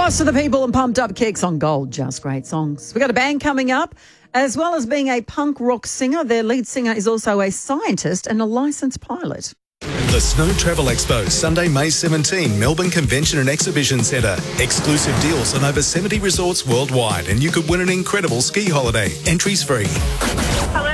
Lost to the People and Pumped Up Kicks on Gold. Just great songs. We've got a band coming up. As well as being a punk rock singer, their lead singer is also a scientist and a licensed pilot. The Snow Travel Expo, Sunday, May 17, Melbourne Convention and Exhibition Centre. Exclusive deals on over 70 resorts worldwide, and you could win an incredible ski holiday. Entries free. Hello.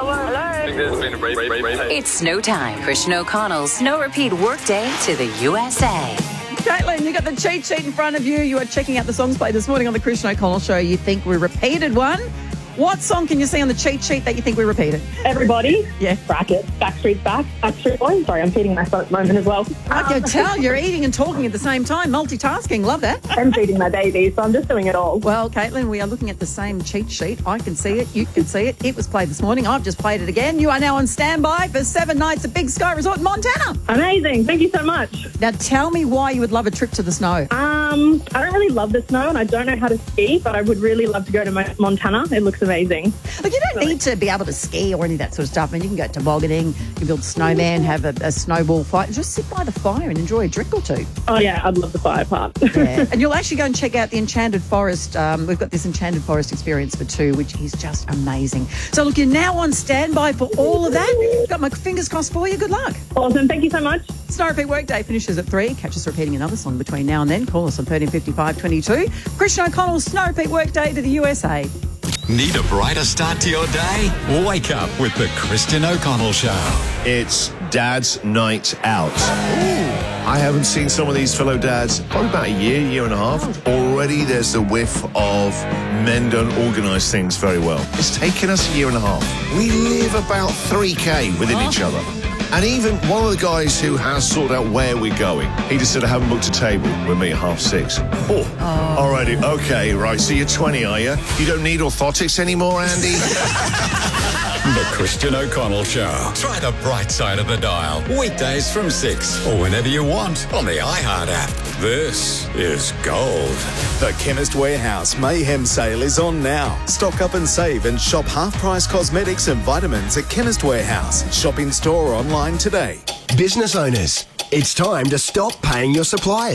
It's snow time. Christian O'Connell's Snow Repeat Workday to the USA. Caitlin, you got the cheat sheet in front of you. You are checking out the songs played this morning on the Christian O'Connell Show. You think we repeated one. What song can you see on the cheat sheet that you think we repeated? Everybody. Yeah. Bracket. Backstreet's Back. Backstreet Boys. Sorry, I'm feeding myself at the moment as well. I can tell you're eating and talking at the same time. Multitasking. Love that. I'm feeding my baby, so I'm just doing it all. Well, Caitlin, we are looking at the same cheat sheet. I can see it. You can see it. It was played this morning. I've just played it again. You are now on standby for 7 nights at Big Sky Resort in Montana. Amazing. Thank you so much. Now, tell me why you would love a trip to the snow. I don't really love the snow and I don't know how to ski, but I would really love to go to Montana. It looks amazing. Look, you don't need to be able to ski or any of that sort of stuff. I mean, you can go tobogganing, you can build a snowman, have a snowball fight, just sit by the fire and enjoy a drink or two. Oh, yeah, I'd love the fire part. Yeah. And you'll actually go and check out the Enchanted Forest. We've got this Enchanted Forest experience for two, which is just amazing. So, look, you're now on standby for all of that. Got my fingers crossed for you. Good luck. Awesome. Thank you so much. Snow Repeat Workday finishes at 3. Catch us repeating another song between now and then. Call us on 1355 22. Christian O'Connell's Snow Repeat Workday to the USA. Need a brighter start to your day? Wake up with the Christian O'Connell Show. It's Dad's Night Out. I haven't seen some of these fellow dads probably about a year and a half. Already there's the whiff of men don't organise things very well. It's taken us a year and a half. We live about 3K within each other. And even one of the guys who has sorted out where we're going, he just said, I haven't booked a table with me at 6:30. Alrighty, okay, right, so you're 20, are you? You don't need orthotics anymore, Andy? The Christian O'Connell Show. Try the bright side of the dial. Weekdays from 6 or whenever you want on the iHeart app. This is Gold. The Chemist Warehouse Mayhem Sale is on now. Stock up and save and shop half-price cosmetics and vitamins at Chemist Warehouse. Shop in store or online today. Business owners, it's time to stop paying your suppliers.